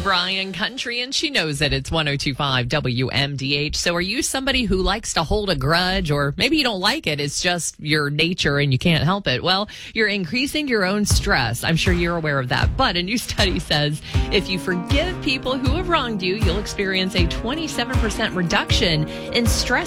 Brian Country, and she knows it. It's 102.5 WMDH. So are you somebody who likes to hold a grudge, or maybe you don't like it, it's just your nature and you can't help it? Well, you're increasing your own stress. I'm sure you're aware of that. But a new study says if you forgive people who have wronged you, you'll experience a 27% reduction in stress